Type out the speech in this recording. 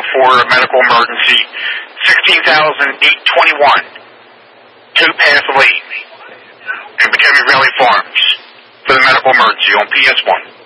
for a medical emergency. 16,821 to pass a lead. And Potomac Valley Farms for the medical emergency on PS1.